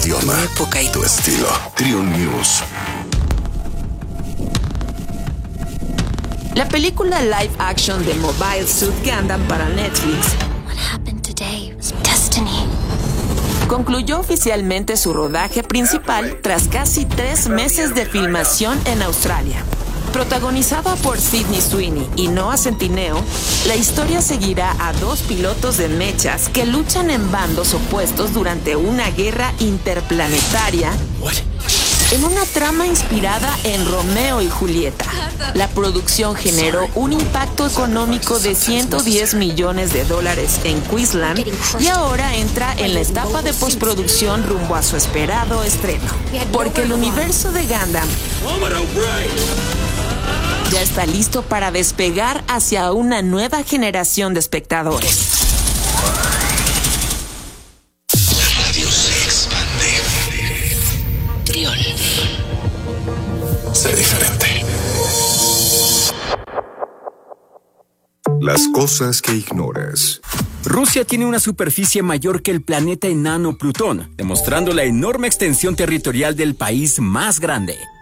idioma, tu época y tu estilo. Trio News. La película live action de Mobile Suit Gundam para Netflix What happened today was destiny. concluyó oficialmente su rodaje principal tras casi 3 meses de filmación en Australia. Protagonizada por Sydney Sweeney y Noah Centineo, la historia seguirá a 2 pilotos de mechas que luchan en bandos opuestos durante una guerra interplanetaria en una trama inspirada en Romeo y Julieta. La producción generó un impacto económico de $110 millones en Queensland y ahora entra en la etapa de postproducción rumbo a su esperado estreno. Porque el universo de Gundam ya está listo para despegar hacia una nueva generación de espectadores. La radio se expande. Triol. Sé diferente. Las cosas que ignoras. Rusia tiene una superficie mayor que el planeta enano Plutón, demostrando la enorme extensión territorial del país más grande.